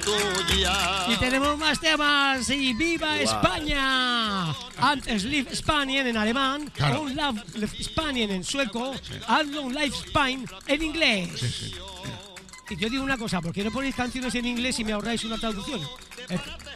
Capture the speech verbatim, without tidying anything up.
tuya. Y tenemos más temas. Y ¡viva Wow. España! Antes Live Spanien en alemán, Claro. un Love Spanien en sueco, hazlo un Live Spain en inglés. Sí, sí. Y yo digo una cosa, ¿por qué no ponéis canciones en inglés y me ahorráis una traducción? Es que